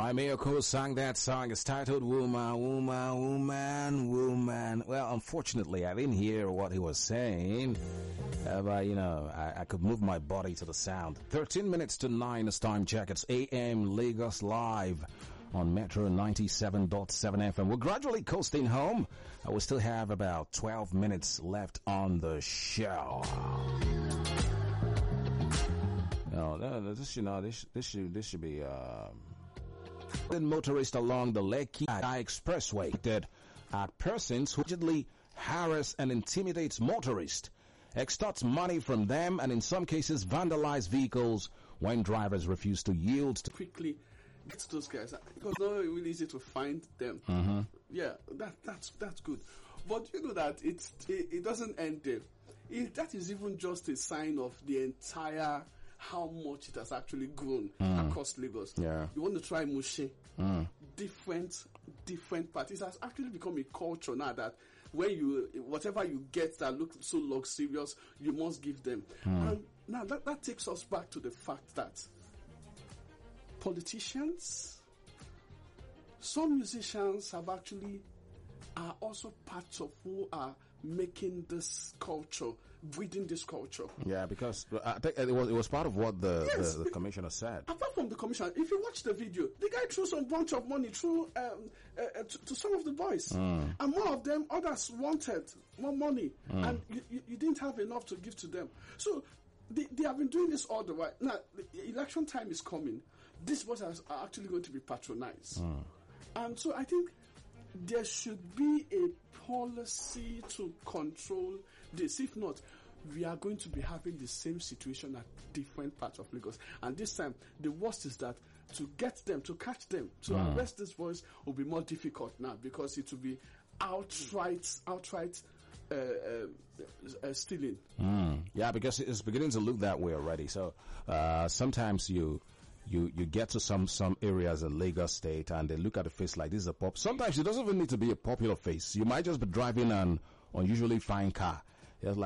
Mayoko sang that song. It's titled Woman, Woman, Woman, Woman. Well, unfortunately, I didn't hear what he was saying. But, I could move my body to the sound. 13 minutes to 9 is time check. It's AM Lagos Live on Metro 97.7 FM. We're gradually coasting home. We still have about 12 minutes left on the show. This should be, motorists along the Lekki Expressway that are persons who allegedly harass and intimidate motorists, extort money from them, and in some cases vandalize vehicles when drivers refuse to yield to quickly get those guys, because it's not really easy to find them. Yeah, that's good. But you know that it doesn't end there. That is even just a sign of the entire how much it has actually grown across Lagos. Yeah. You want to try Mushin, different parties. It has actually become a culture now that when whatever you get that looks so luxurious, you must give them. And now that takes us back to the fact that politicians, some musicians are also part of who are making this culture, breeding this culture. Yeah, because I think it was part of what the commissioner said. Apart from the commissioner, if you watch the video, the guy threw some bunch of money through to some of the boys, and more of them, others wanted more money, and you didn't have enough to give to them. So they have been doing this all the while. Now, the election time is coming. These boys are actually going to be patronized, and so I think there should be a policy to control this. If not, we are going to be having the same situation at different parts of Lagos. And this time, the worst is that to get them, to catch them, to arrest this voice will be more difficult now, because it will be outright stealing. Yeah, because it's beginning to look that way already. So sometimes you get to some areas in Lagos State and they look at the face like this is a pop. Sometimes it doesn't even need to be a popular face. You might just be driving an unusually fine car